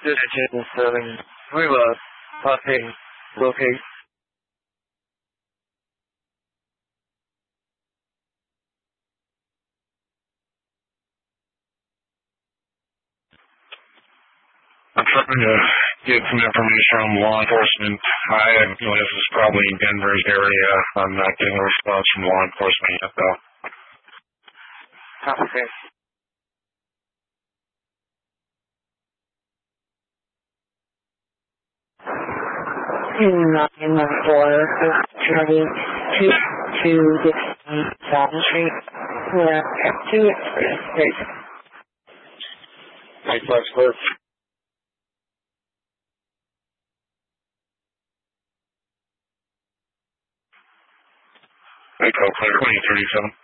Digital 7, reload, popping, locate. I'm trying to get some information from law enforcement. I have a feeling this is probably in Denver's area. I'm not getting a response from law enforcement yet, though. Okay. In the floor, turning to the South Street, left to Express. Thanks, Lexford. Echo Clear 2037.